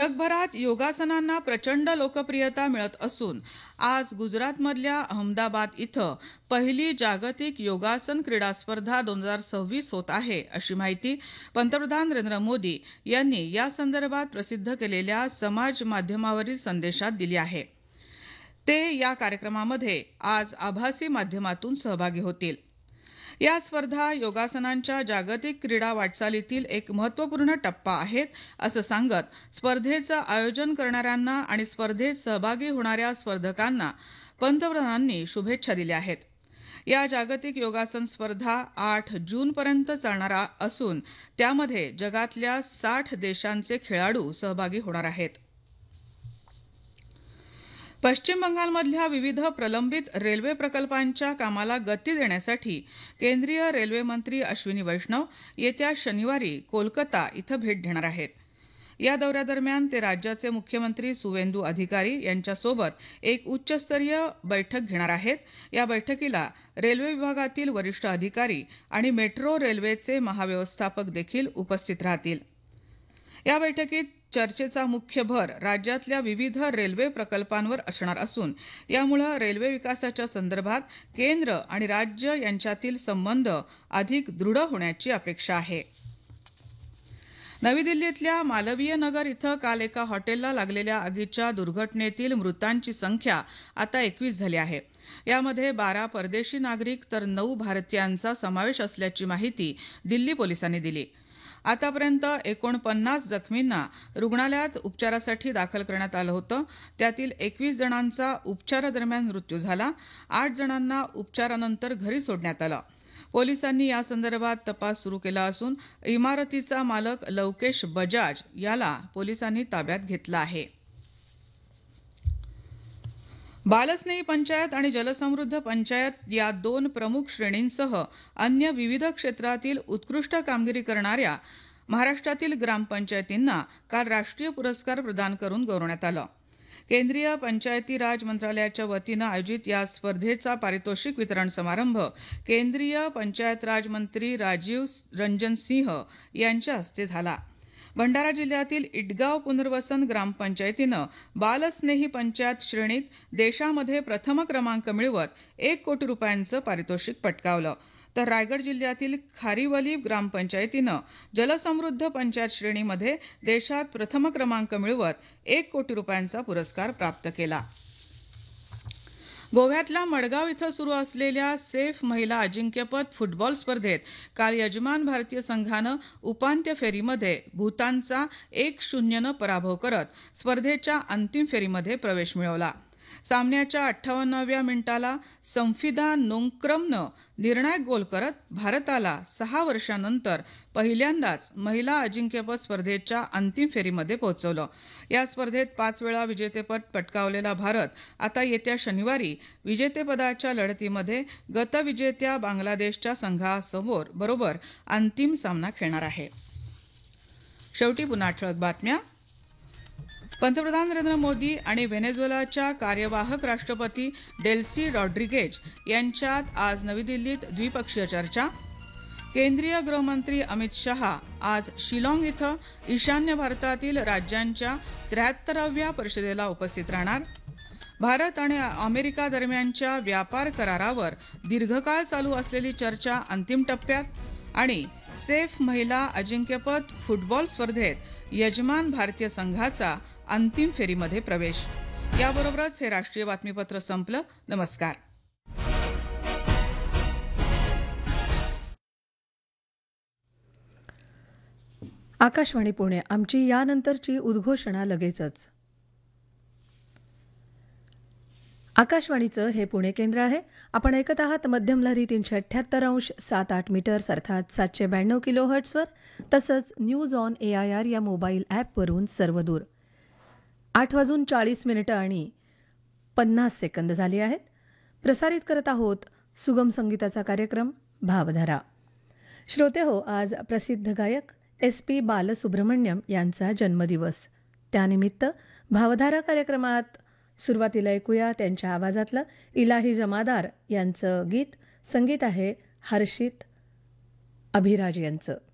जगभरात योगासनांना प्रचंड लोकप्रियता मिळत असून आज गुजरातमधल्या अहमदाबाद इथं पहिली जागतिक योगासन क्रीडा स्पर्धा 2026 होत आहे अशी माहिती पंतप्रधान नरेंद्र मोदी यांनी या संदर्भात प्रसिद्ध केलेल्या समाज माध्यमावरील संदेशात दिली आहे. ते या कार्यक्रमामध्ये आज आभासी माध्यमातून सहभागी होतील. या स्पर्धा योगासनांच्या जागतिक क्रीडा वाटचालीतील एक महत्त्वपूर्ण टप्पा आहेत असं सांगत स्पर्धेचं आयोजन करणाऱ्यांना आणि स्पर्धेत सहभागी होणाऱ्या स्पर्धकांना पंतप्रधानांनी शुभेच्छा दिल्या आहेत. या जागतिक योगासन स्पर्धा 8 जूनपर्यंत चालणार असून त्यामध्ये जगातल्या 60 देशांचे खेळाडू सहभागी होणार आहेत. पश्चिम बंगालमधल्या विविध प्रलंबित रेल्वे प्रकल्पांच्या कामाला गती देण्यासाठी केंद्रीय रेल्वे मंत्री अश्विनी वैष्णव येत्या शनिवारी कोलकाता इथं भेट देणार आहेत. या दौऱ्यादरम्यान ते राज्याचे मुख्यमंत्री सुवेंदू अधिकारी यांच्यासोबत एक उच्चस्तरीय बैठक घेणार आहेत. या बैठकीला रेल्वे विभागातील वरिष्ठ अधिकारी आणि मेट्रो रेल्वेचे महाव्यवस्थापक देखील उपस्थित राहतील. या बैठकीत चर्चेचा मुख्य भर राज्यातल्या विविध रेल्वे प्रकल्पांवर असणार असून यामुळे रेल्वे विकासाच्या संदर्भात केंद्र आणि राज्य यांच्यातील संबंध अधिक दृढ होण्याची अपेक्षा आहे. नवी दिल्लीतल्या मालवीय नगर इथं काल एका हॉटेलला लागलेल्या आगीच्या दुर्घटनेतील मृतांची संख्या आता 21 झाली आहे. यामध्ये 12 परदेशी नागरिक तर 9 भारतीयांचा समावेश असल्याची माहिती दिल्ली पोलिसांनी दिली. आतापर्यंत 49 जखमींना रुग्णालयात उपचारासाठी दाखल करण्यात आलं होतं. त्यातील 21 जणांचा उपचारादरम्यान मृत्यू झाला. 8 जणांना उपचारानंतर घरी सोडण्यात आलं. पोलिसांनी या संदर्भात तपास सुरू केला असून इमारतीचा मालक लवकेश बजाज याला पोलिसांनी ताब्यात घेतलं आहे. बालस्नेही पंचायत आणि जलसमृद्ध पंचायत या 2 प्रमुख श्रेणींसह अन्य विविध क्षेत्रातील उत्कृष्ट कामगिरी करणाऱ्या महाराष्ट्रातील ग्रामपंचायतींना काल राष्ट्रीय पुरस्कार प्रदान करून गौरवण्यात आलं. केंद्रीय पंचायती राज मंत्रालयाच्या वतीनं आयोजित या स्पर्धेचा पारितोषिक वितरण समारंभ केंद्रीय पंचायत राज मंत्री राजीव रंजन सिंह यांच्या हस्ते झाला. भंडारा जिल्ह्यातील इटगाव पुनर्वसन ग्रामपंचायतीनं बालस्नेही पंचायत श्रेणीत देशामध्ये प्रथम क्रमांक मिळवत 1 कोटी रुपयांचं पारितोषिक पटकावलं. तर रायगड जिल्ह्यातील खारीवली ग्रामपंचायतीनं जलसमृद्ध पंचायत श्रेणीमध्ये देशात प्रथम क्रमांक मिळवत 1 कोटी रुपयांचा पुरस्कार प्राप्त केला. गोव्यातल्या मडगाव इथं सुरू असलेल्या सेफ महिला अजिंक्यपद फुटबॉल स्पर्धेत काल यजमान भारतीय संघानं उपांत्य फेरीमध्ये भूतानचा 1-0 पराभव करत स्पर्धेच्या अंतिम फेरीमध्ये प्रवेश मिळवला. सामन्याच्या 58व्या मिनिटाला संफिदा नोंगक्रमनं निर्णायक गोल करत भारताला 6 वर्षांनंतर पहिल्यांदाच महिला अजिंक्यपद स्पर्धेच्या अंतिम फेरीमध्ये पोहोचवलं. या स्पर्धेत 5 वेळा विजेतेपद पटकावलेला भारत आता येत्या शनिवारी विजेतेपदाच्या लढतीमध्ये गतविजेत्या बांगलादेशच्या संघासमोर बरोबर अंतिम सामना खेळणार आहे. शेवटी पुन्हा ठळक बातम्या. पंतप्रधान नरेंद्र मोदी आणि व्हेनेझुएलाच्या कार्यवाहक राष्ट्रपती डेल्सी रॉड्रिगेज यांच्यात आज नवी दिल्लीत द्विपक्षीय चर्चा. केंद्रीय गृहमंत्री अमित शहा आज शिलाँग इथं ईशान्य भारतातील राज्यांच्या 73व्या परिषदेला उपस्थित राहणार. भारत आणि अमेरिका दरम्यानच्या व्यापार करारावर दीर्घकाळ चालू असलेली चर्चा अंतिम टप्प्यात. आणि सेफ महिला अजिंक्यपद फुटबॉल स्पर्धेत यजमान भारतीय संघाचा अंतिम फेरीमध्ये प्रवेश. याबरोबरच हे राष्ट्रीय बातमीपत्र संपलं. नमस्कार. आकाशवाणी पुणे. आमची यानंतरची उद्घोषणा लगेचच. आकाशवाणीचं हे पुणे केंद्र आहे. आपण ऐकत आहात मध्यम लहरी 378.78 मीटर्स अर्थात 792 किलोहर्ट्सवर, तसंच न्यूज ऑन AIR या मोबाईल ॲपवरून सर्वदूर. 8:40 आणि 50 सेकंद झाली आहेत. प्रसारित करत आहोत सुगम संगीताचा कार्यक्रम भावधारा. श्रोते हो, आज प्रसिद्ध गायक SP बालसुब्रमण्यम यांचा जन्मदिवस. त्यानिमित्त भावधारा कार्यक्रमात सुरुवातीला ऐकूया त्यांच्या आवाजातलं इलाही जमादार यांचं गीत. संगीत आहे हर्षित अभिराज यांचं.